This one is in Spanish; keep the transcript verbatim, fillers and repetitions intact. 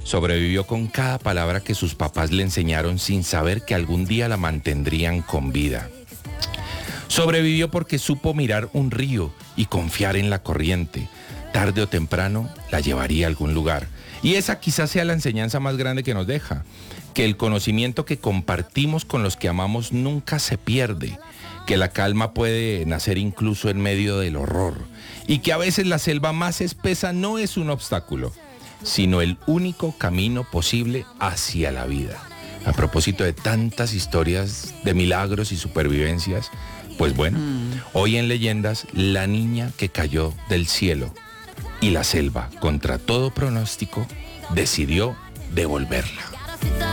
Sobrevivió con cada palabra que sus papás le enseñaron sin saber que algún día la mantendrían con vida. Sobrevivió porque supo mirar un río y confiar en la corriente. Tarde o temprano la llevaría a algún lugar. Y esa quizás sea la enseñanza más grande que nos deja, que el conocimiento que compartimos con los que amamos nunca se pierde, que la calma puede nacer incluso en medio del horror, y que a veces la selva más espesa no es un obstáculo, sino el único camino posible hacia la vida. A propósito de tantas historias de milagros y supervivencias, pues bueno, mm. hoy en Leyendas, la niña que cayó del cielo y la selva, contra todo pronóstico, decidió devolverla.